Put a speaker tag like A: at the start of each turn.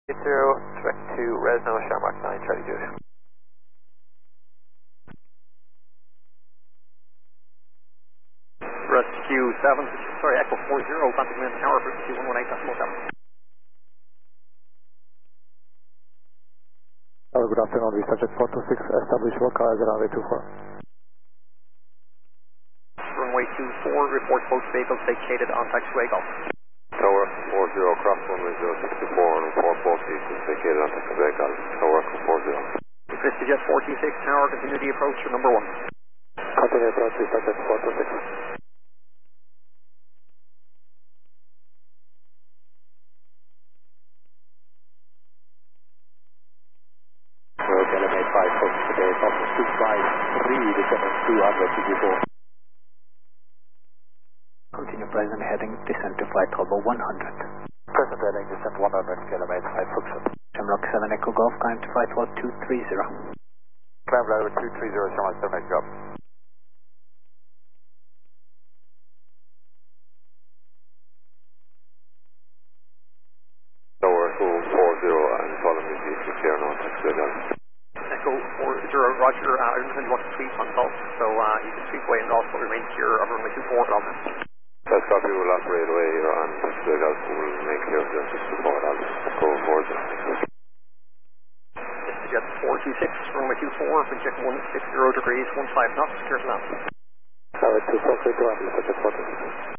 A: Direct to Resno, Shamrock 9, Charlie Juice.
B: Rescue 7, sorry, Echo 40, contact Wind Tower, frequency 118.7.
C: Good afternoon, we subject 426, establish Volca as runway 24.
B: Runway 24, report both vehicles vacated on taxiway Golf.
D: Tower 40, cross runway 064 and report both vehicles vacated on taxiway Golf. Tower 40.
B: VistaJet 426 Tower, continue the approach to number 1.
C: Continue approach, we subject 426.
D: Element 5 foot today, from 253, descending 200 to 4.
E: Continue present heading, descend to flight level 100.
C: Present heading, descent 100, kilometer 5 Fuxen.
E: Shamrock 7 Echo Golf, climb to flight level 230.
C: Climb level 230, Shamrock 7 Echo Golf.
D: Tower 240 and follow me to clear now, taxiway Golf.
B: Echo 40, Roger, I understand you want to sweep on Golf, so you can sweep away and also remain clear of runway 24 at all times.
D: That's copy, we'll operate away here on taxiway Golf, we'll make clear of 64 at all times. Echo 40.
B: VistaJet 426, runway 24, project 160 degrees, 15 knots, clear to land.
C: Tower 240, subject 426.